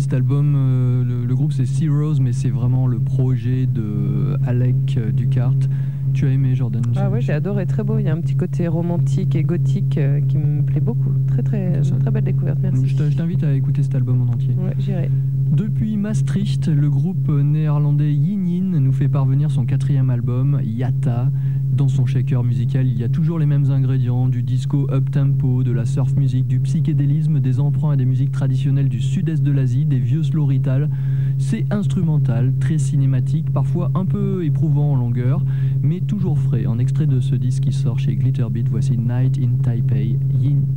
cet album, le groupe c'est Zeros, mais c'est vraiment le projet de Alec Ducart. Tu as aimé, Jordan? Ah ouais, j'ai adoré, très beau. Il y a un petit côté romantique et gothique qui me plaît beaucoup. Très belle découverte, merci. Je t'invite à écouter cet album en entier. Ouais, j'irai. Depuis Maastricht, le groupe néerlandais Yin Yin nous fait parvenir son 4e album, Yata. Dans son shaker musical, il y a toujours les mêmes ingrédients, du disco up-tempo, de la surf music, du psychédélisme, des emprunts à des musiques traditionnelles du sud-est de l'Asie, des vieux slow rital. C'est instrumental, très cinématique, parfois un peu éprouvant en longueur, mais toujours frais. En extrait de ce disque qui sort chez Glitterbeat, voici Night in Taipei, Yin